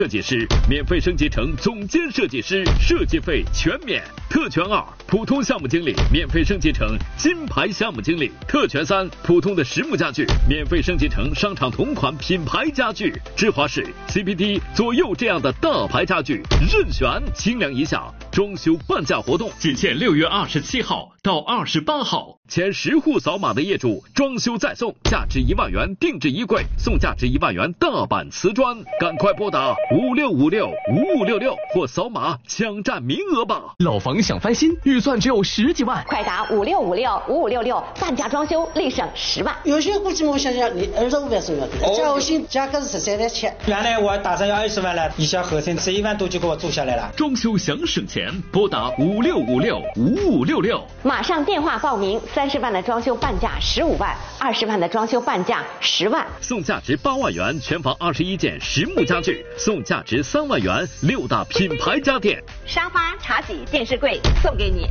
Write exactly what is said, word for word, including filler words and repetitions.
设计师免费升级成总监设计师，设计费全免。特权二，普通项目经理免费升级成金牌项目经理。特权三，普通的实木家具免费升级成商场同款品牌家具。芝华士、C P D、左右这样的大牌家具任选，清凉一下。装修半价活动仅限六月二十七号到二十八号，前十户扫码的业主装修再送，价值一万元定制衣柜送价值一万元大板瓷砖，赶快拨打五六五六五五六六或扫码抢占名额吧。 老房想翻新，预算只有十几万， 快打五六五六五五六六，半价装修立省十万。 有些估计我想想，你二十五万是要的，加我新价格是十三万七。 原来我打算要二十万了，一下合成十一万多就给我做下来了。 装修想省钱，拨打五六五六五五六六， 马上电话报名。三十万的装修半价十五万，二十万的装修半价十万， 送价值八万元全房二十一件实木家具，送价值三万元六大品牌家电， 沙发、茶几、电视柜送给你。